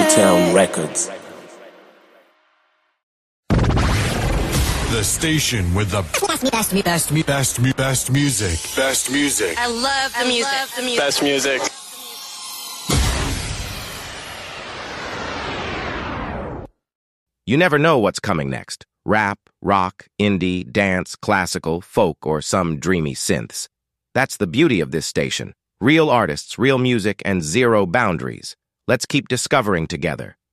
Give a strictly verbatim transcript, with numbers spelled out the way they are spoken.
Motown Records. The station with the best, best, best, best, best, best music. Best music. I love the I music. love the music. Best music. You never know what's coming next. Rap, rock, indie, dance, classical, folk, or some dreamy synths. That's the beauty of this station. Real artists, real music, and zero boundaries. Let's keep discovering together.